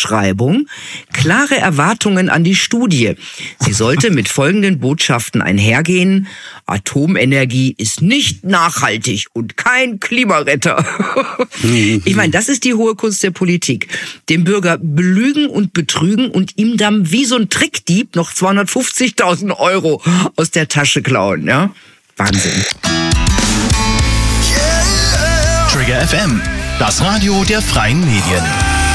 Ausschreibung klare Erwartungen an die Studie. Sie sollte mit folgenden Botschaften einhergehen: Atomenergie ist nicht nachhaltig und kein Klimaretter. Ich meine, das ist die hohe Kunst der Politik. Dem Bürger belügen und betrügen und ihm dann wie so ein Trickdieb noch 250.000 € aus der Tasche klauen. Ja? Wahnsinn. Trigger FM, das Radio der Freien Medien.